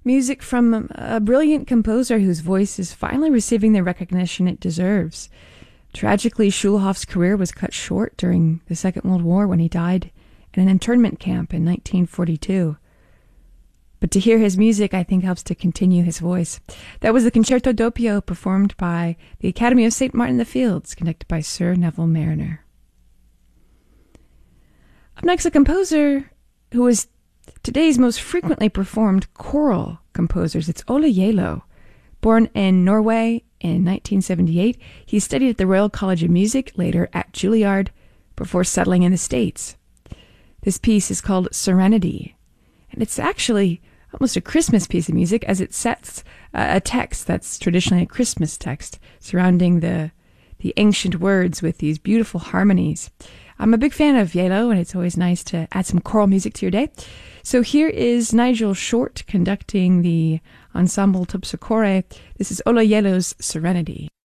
Music from a brilliant composer whose voice is finally receiving the recognition it deserves. Tragically, Schulhoff's career was cut short during the Second World War when he died in an internment camp in 1942. But to hear his music, I think, helps to continue his voice. That was the Concerto Doppio performed by the Academy of St. Martin-in-the-Fields, conducted by Sir Neville Marriner. Up next, a composer who is today's most frequently performed choral composers. It's Ola Gjeilo. Born in Norway in 1978, he studied at the Royal College of Music, later at Juilliard, before settling in the States. This piece is called Serenity, and it's actually almost a Christmas piece of music, as it sets a text that's traditionally a Christmas text, surrounding the ancient words with these beautiful harmonies. I'm a big fan of Gjeilo, and it's always nice to add some choral music to your day. So here is Nigel Short conducting the Ensemble Terpsichore. This is Ola Gjeilo's Serenity.